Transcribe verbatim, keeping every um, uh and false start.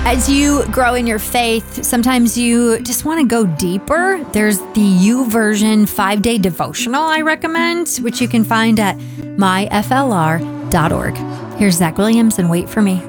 As you grow in your faith, sometimes you just want to go deeper. There's the U Version five-day devotional I recommend, which you can find at my f l r dot org. Here's Zach Williams and Wait For Me.